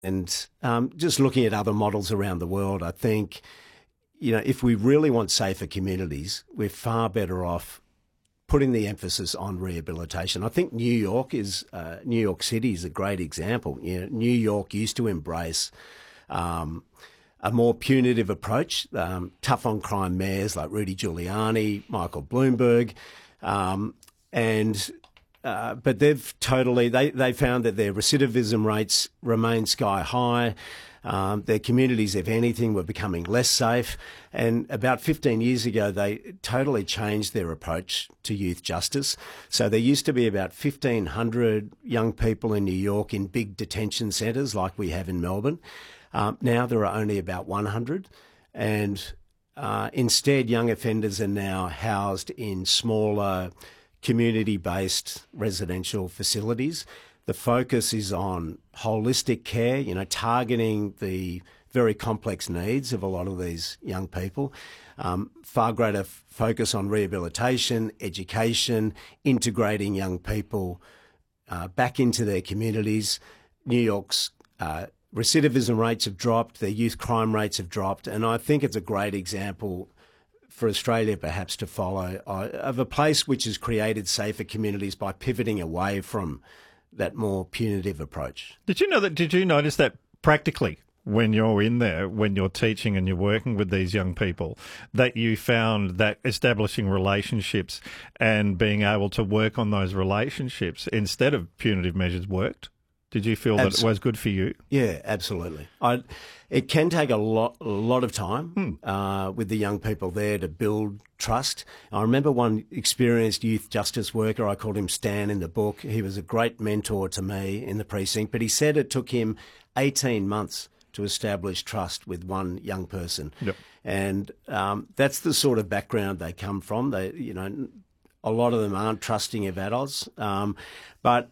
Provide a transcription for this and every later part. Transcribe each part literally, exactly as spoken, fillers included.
And um, just looking at other models around the world, I think, you know, if we really want safer communities, we're far better off putting the emphasis on rehabilitation. I think New York is, uh, New York City is a great example. You know, New York used to embrace um, a more punitive approach, um, tough on crime mayors like Rudy Giuliani, Michael Bloomberg, um, and uh, but they've totally they they found that their recidivism rates remain sky high. Um, their communities, if anything, were becoming less safe. And about fifteen years ago, they totally changed their approach to youth justice. So there used to be about fifteen hundred young people in New York in big detention centres like we have in Melbourne. Um, now there are only about one hundred. And uh, instead, young offenders are now housed in smaller community-based residential facilities. The focus is on holistic care, you know, targeting the very complex needs of a lot of these young people. Um, far greater f- focus on rehabilitation, education, integrating young people uh, back into their communities. New York's uh, recidivism rates have dropped, their youth crime rates have dropped, and I think it's a great example for Australia perhaps to follow uh, of a place which has created safer communities by pivoting away from that more punitive approach. Did you know that? Did you notice that practically when you're in there, when you're teaching and you're working with these young people, that you found that establishing relationships and being able to work on those relationships instead of punitive measures worked? Did you feel Absol- that it was good for you? Yeah, absolutely. I, it can take a lot, a lot of time hmm. uh, with the young people there to build trust. I remember one experienced youth justice worker, I called him Stan in the book. He was a great mentor to me in the precinct, but he said it took him eighteen months to establish trust with one young person. Yep. And um, that's the sort of background they come from. They, you know, a lot of them aren't trusting of adults, um, but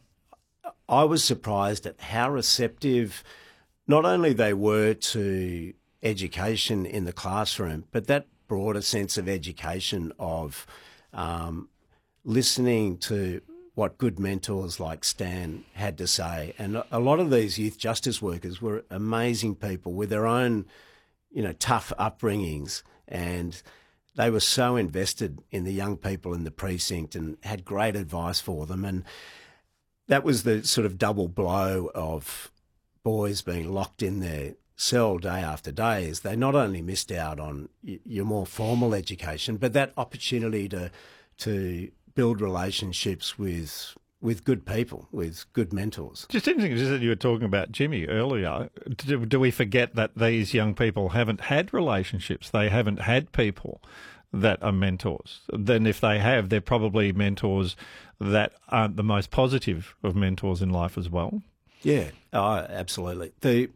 I was surprised at how receptive not only they were to education in the classroom, but that broader sense of education of um, listening to what good mentors like Stan had to say. And a lot of these youth justice workers were amazing people with their own, you know, tough upbringings, and they were so invested in the young people in the precinct and had great advice for them. And that was the sort of double blow of boys being locked in their cell day after day, is they not only missed out on y- your more formal education, but that opportunity to to build relationships with with good people, with good mentors. Just interesting, just that you were talking about Jimmy earlier. Do, do we forget that these young people haven't had relationships? They haven't had people that are mentors. Then if they have, they're probably mentors that aren't the most positive of mentors in life as well. Yeah, oh, absolutely. The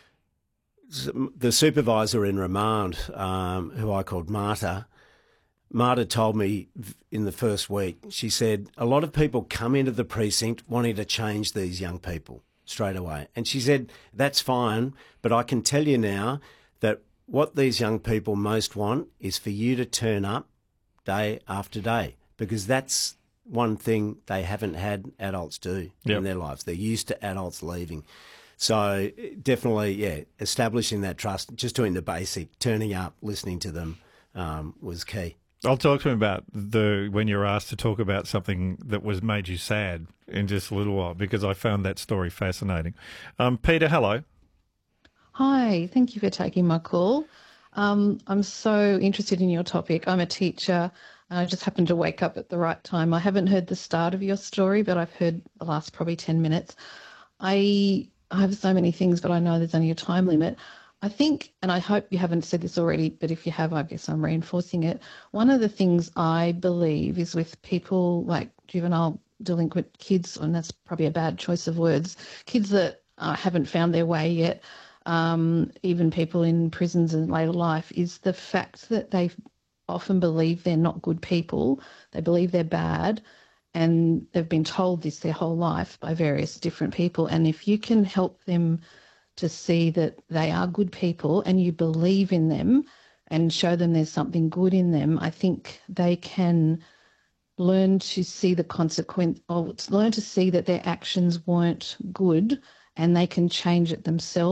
the supervisor in remand, um, who I called Marta, Marta told me in the first week, she said, a lot of people come into the precinct wanting to change these young people straight away. And she said, that's fine, but I can tell you now that what these young people most want is for you to turn up day after day, because that's one thing they haven't had adults do yep. in their lives. They're used to adults leaving. So definitely, yeah, establishing that trust, just doing the basic, turning up, listening to them um, was key. I'll talk to him about the when you're asked to talk about something that was made you sad in just a little while, because I found that story fascinating. Um, Peter, hello. Hi, thank you for taking my call. Um, I'm so interested in your topic. I'm a teacher. I just happened to wake up at the right time. I haven't heard the start of your story, but I've heard the last probably ten minutes. I, I have so many things, but I know there's only a time limit. I think, and I hope you haven't said this already, but if you have, I guess I'm reinforcing it. One of the things I believe is with people like juvenile delinquent kids, and that's probably a bad choice of words, kids that uh, haven't found their way yet, um, even people in prisons in later life, is the fact that they often believe they're not good people. They believe they're bad, and they've been told this their whole life by various different people. And if you can help them to see that they are good people and you believe in them and show them there's something good in them, I think they can learn to see the consequence, or learn to see that their actions weren't good, and they can change it themselves.